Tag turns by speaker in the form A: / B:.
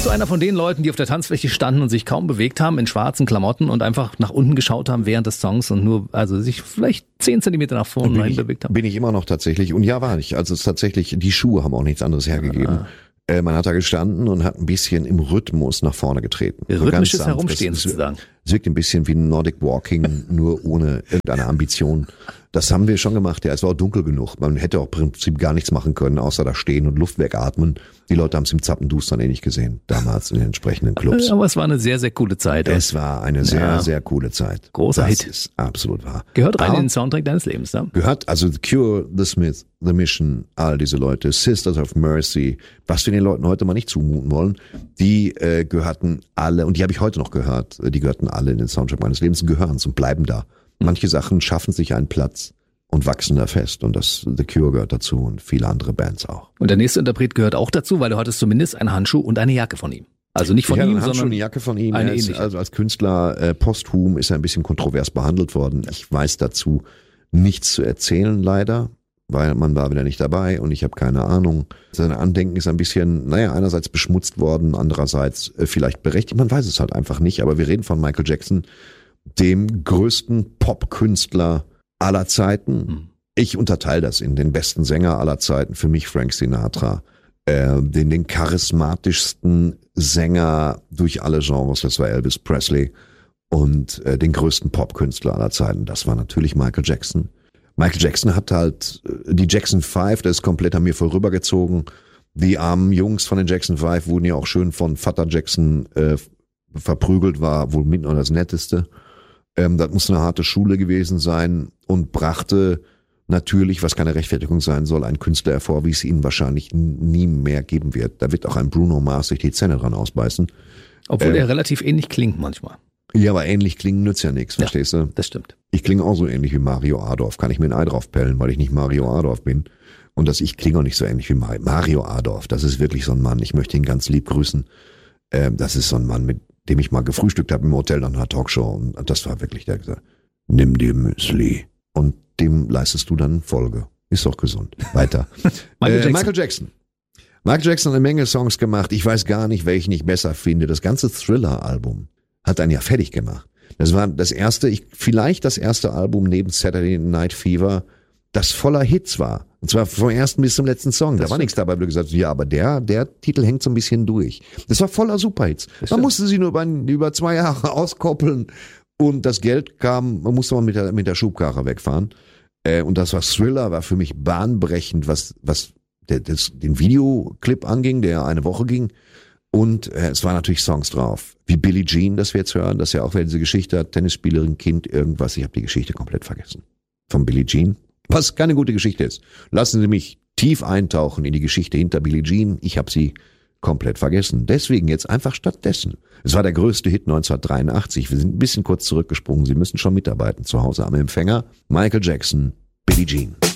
A: Warst du einer von den Leuten, die auf der Tanzfläche standen und sich kaum bewegt haben in schwarzen Klamotten und einfach nach unten geschaut haben während des Songs und nur, also sich vielleicht 10 Zentimeter nach vorne rein bewegt haben?
B: Bin ich immer noch tatsächlich. Und ja, war ich. Also es ist tatsächlich, die Schuhe haben auch nichts anderes hergegeben. Man hat da gestanden und hat ein bisschen im Rhythmus nach vorne getreten.
A: Rhythmisches Herumstehen sozusagen.
B: Es wirkt ein bisschen wie ein Nordic Walking, nur ohne irgendeine Ambition. Das haben wir schon gemacht, ja. Es war auch dunkel genug. Man hätte auch im Prinzip gar nichts machen können, außer da stehen und Luft wegatmen. Die Leute haben es im Zappendustern nicht gesehen, damals in den entsprechenden Clubs.
A: Aber es war eine sehr, sehr coole Zeit.
B: Es war eine sehr, sehr coole Zeit.
A: Großer Hit.
B: Das ist absolut wahr.
A: Gehört rein in den Soundtrack deines Lebens, ne?
B: Gehört, also The Cure, The Smiths, The Mission, all diese Leute, Sisters of Mercy, was wir den Leuten heute mal nicht zumuten wollen, die gehörten alle, und die habe ich heute noch gehört, die gehörten alle in den Soundtrack meines Lebens und gehören und bleiben da. Manche Sachen schaffen sich einen Platz und wachsen da fest. Und das The Cure gehört dazu und viele andere Bands auch.
A: Und der nächste Interpret gehört auch dazu, weil du hattest zumindest einen Handschuh und eine Jacke von ihm. Also nicht von ihm, sondern
B: eine Jacke von ihm.
A: Eine ähnliche.
B: Also als Künstler posthum ist er ein bisschen kontrovers behandelt worden. Ich weiß dazu nichts zu erzählen, leider, weil man war wieder nicht dabei und ich habe keine Ahnung. Sein Andenken ist ein bisschen, einerseits beschmutzt worden, andererseits vielleicht berechtigt. Man weiß es halt einfach nicht. Aber wir reden von Michael Jackson, dem größten Popkünstler aller Zeiten. Ich unterteile das in den besten Sänger aller Zeiten. Für mich Frank Sinatra. Den charismatischsten Sänger durch alle Genres, das war Elvis Presley. Und den größten Popkünstler aller Zeiten, das war natürlich Michael Jackson. Michael Jackson hat halt die Jackson 5, das ist komplett an mir vorübergezogen. Die armen Jungs von den Jackson 5 wurden ja auch schön von Vater Jackson verprügelt, war wohl mit noch das Netteste. Das muss eine harte Schule gewesen sein und brachte natürlich, was keine Rechtfertigung sein soll, einen Künstler hervor, wie es ihn wahrscheinlich nie mehr geben wird. Da wird auch ein Bruno Mars sich die Zähne dran ausbeißen.
A: Obwohl er relativ ähnlich klingt manchmal.
B: Ja, aber ähnlich klingen nützt ja nichts, verstehst du?
A: Das stimmt.
B: Ich klinge auch so ähnlich wie Mario Adorf. Kann ich mir ein Ei drauf pellen, weil ich nicht Mario Adorf bin. Und ich klinge auch nicht so ähnlich wie Mario Adorf. Das ist wirklich so ein Mann. Ich möchte ihn ganz lieb grüßen. Das ist so ein Mann, mit dem ich mal gefrühstückt habe im Hotel an einer Talkshow. Und das war wirklich, der gesagt, nimm dir Müsli. Und dem leistest du dann Folge. Ist doch gesund. Weiter. Michael Jackson. Michael Jackson hat eine Menge Songs gemacht. Ich weiß gar nicht, welchen ich besser finde. Das ganze Thriller-Album hat einen ja fertig gemacht. Das war vielleicht das erste Album neben Saturday Night Fever, das voller Hits war. Und zwar vom ersten bis zum letzten Song. Da war nichts dabei, wo du gesagt hast, ja, aber der Titel hängt so ein bisschen durch. Das war voller Superhits. Man musste sie nur über 2 Jahre auskoppeln und das Geld kam, man musste mal mit der Schubkarre wegfahren. Und das war Thriller, war für mich bahnbrechend, was den Videoclip anging, der eine Woche ging. Und es waren natürlich Songs drauf, wie Billie Jean, das wir jetzt hören, das ja auch wieder diese Geschichte hat, Tennisspielerin, Kind, irgendwas. Ich habe die Geschichte komplett vergessen. Von Billie Jean. Was keine gute Geschichte ist. Lassen Sie mich tief eintauchen in die Geschichte hinter Billie Jean. Ich habe sie komplett vergessen. Deswegen jetzt einfach stattdessen. Es war der größte Hit 1983. Wir sind ein bisschen kurz zurückgesprungen. Sie müssen schon mitarbeiten zu Hause am Empfänger. Michael Jackson, Billie Jean.